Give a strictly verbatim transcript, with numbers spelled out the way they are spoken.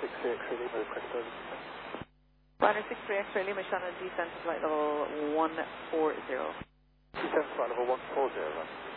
six three X-ray Lima, request service. Liner six three X-ray Lima, Shannon, descent to flight level one four zero. Descent flight level one four zero, right?